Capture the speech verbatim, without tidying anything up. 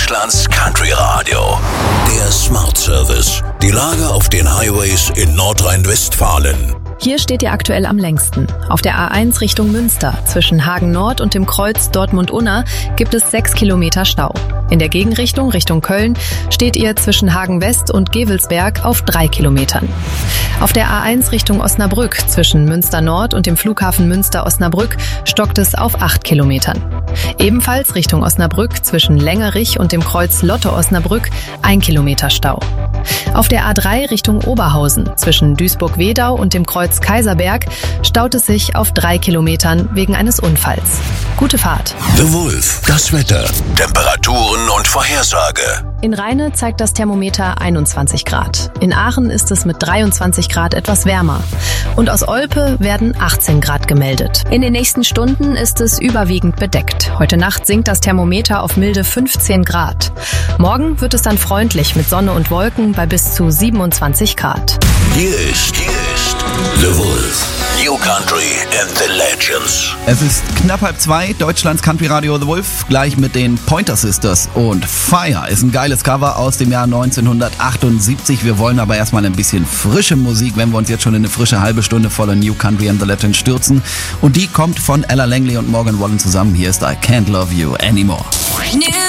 Deutschlands Country Radio. Der Smart Service. Die Lage auf den Highways in Nordrhein-Westfalen. Hier steht ihr aktuell am längsten. Auf der A eins Richtung Münster, zwischen Hagen Nord und dem Kreuz Dortmund-Unna, gibt es sechs Kilometer Stau. In der Gegenrichtung, Richtung Köln, steht ihr zwischen Hagen West und Gevelsberg auf drei Kilometern. Auf der A eins Richtung Osnabrück, zwischen Münster Nord und dem Flughafen Münster-Osnabrück, stockt es auf acht Kilometern. Ebenfalls Richtung Osnabrück, zwischen Längerich und dem Kreuz Lotte-Osnabrück, ein Kilometer Stau. Auf der A drei Richtung Oberhausen, zwischen Duisburg-Wedau und dem Kreuz Kaiserberg, staut es sich auf drei Kilometern wegen eines Unfalls. Gute Fahrt. The Wolf, das Wetter, Temperaturen und Vorhersage. In Rheine zeigt das Thermometer einundzwanzig Grad. In Aachen ist es mit dreiundzwanzig Grad etwas wärmer. Und aus Olpe werden achtzehn Grad gemeldet. In den nächsten Stunden ist es überwiegend bedeckt. Heute Nacht sinkt das Thermometer auf milde fünfzehn Grad. Morgen wird es dann freundlich mit Sonne und Wolken bei bis zu siebenundzwanzig Grad. Hier ist, hier ist The Wolf. New Country and the Legends. Es ist knapp halb zwei, Deutschlands Country Radio The Wolf, gleich mit den Pointer Sisters. Und Fire ist ein geiles Cover aus dem Jahr neunzehnhundertachtundsiebzig. Wir wollen aber erstmal ein bisschen frische Musik, wenn wir uns jetzt schon in eine frische halbe Stunde voller New Country and the Legends stürzen. Und die kommt von Ella Langley und Morgan Wallen zusammen. Hier ist I Can't Love You Anymore. New